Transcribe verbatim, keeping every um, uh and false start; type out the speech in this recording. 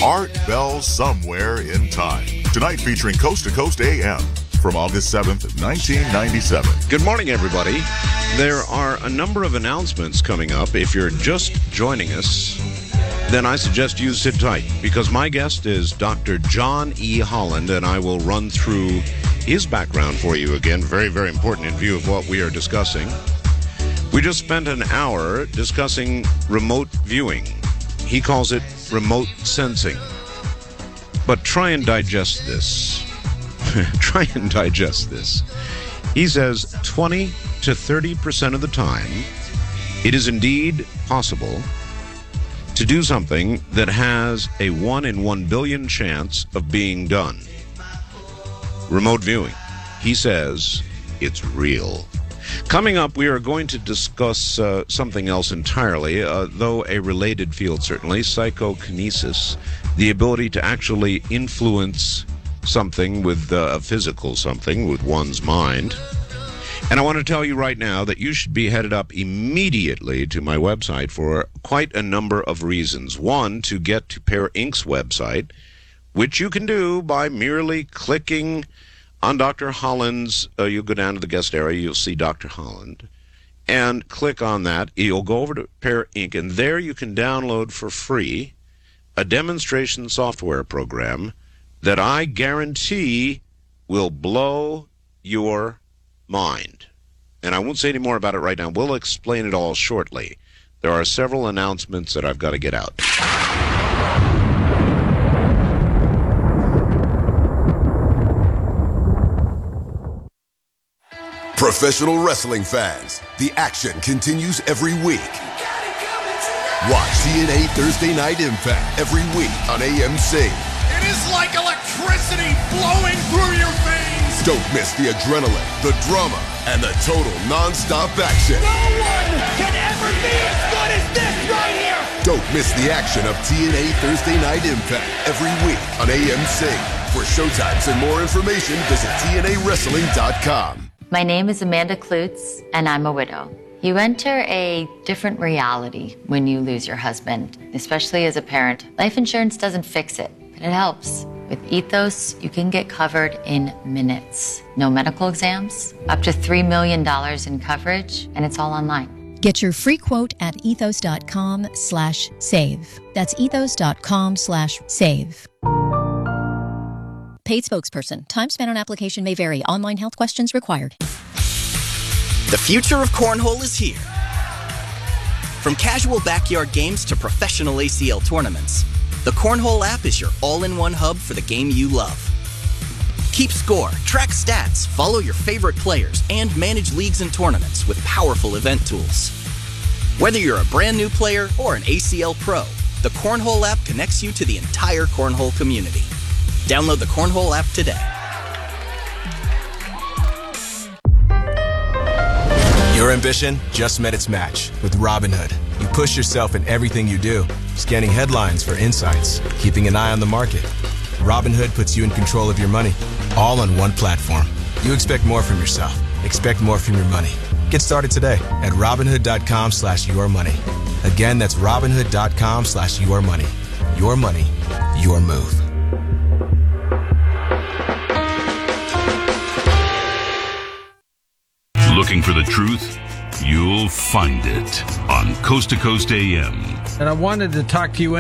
Art Bell Somewhere in Time. Tonight featuring Coast to Coast A M from August seventh, nineteen ninety-seven. Good morning, everybody. There are a number of announcements coming up. If you're just joining us, then I suggest you sit tight, because my guest is Doctor John E. Holland, and I will run through his background for you again. Very, very important in view of what we are discussing. We just spent an hour discussing remote viewing. He calls it remote sensing. But try and digest this. Try and digest this. He says twenty to thirty percent of the time, it is indeed possible to do something that has a one in one billion chance of being done. Remote viewing. He says it's real. Coming up, we are going to discuss uh, something else entirely, uh, though a related field certainly, psychokinesis, the ability to actually influence something with uh, a physical something with one's mind. And I want to tell you right now that you should be headed up immediately to my website for quite a number of reasons. One, to get to Pear Incorporated's website, which you can do by merely clicking on Doctor Holland's, uh, you'll go down to the guest area, you'll see Doctor Holland, and click on that. You'll go over to Pear Incorporated, and there you can download for free a demonstration software program that I guarantee will blow your mind. And I won't say any more about it right now. We'll explain it all shortly. There are several announcements that I've got to get out. Professional wrestling fans, the action continues every week. Watch T N A Thursday Night Impact every week on A M C. It is like electricity flowing through your veins. Don't miss the adrenaline, the drama, and the total non-stop action. No one can ever be as good as this right here. Don't miss the action of T N A Thursday Night Impact every week on A M C. For showtimes and more information, visit T N A wrestling dot com. My name is Amanda Klutz, and I'm a widow. You enter a different reality when you lose your husband, especially as a parent. Life insurance doesn't fix it, but it helps. With Ethos, you can get covered in minutes. No medical exams, up to three million dollars in coverage, and it's all online. Get your free quote at ethos.com slash save. That's ethos.com slash save. Paid spokesperson. Time spent on application may vary. Online health questions required. The future of cornhole is here. From casual backyard games to professional A C L tournaments, the Cornhole app is your all-in-one hub for the game you love. Keep score, track stats, follow your favorite players, and manage leagues and tournaments with powerful event tools. Whether you're a brand new player or an A C L pro, the Cornhole app connects you to the entire cornhole community. Download the Cornhole app today. Your ambition just met its match with Robinhood. You push yourself in everything you do, scanning headlines for insights, keeping an eye on the market. Robinhood puts you in control of your money, all on one platform. You expect more from yourself. Expect more from your money. Get started today at Robinhood.com slash your money. Again, that's Robinhood.com slash your money. Your money, your move. Looking for the truth? You'll find it on Coast to Coast A M. And I wanted to talk to you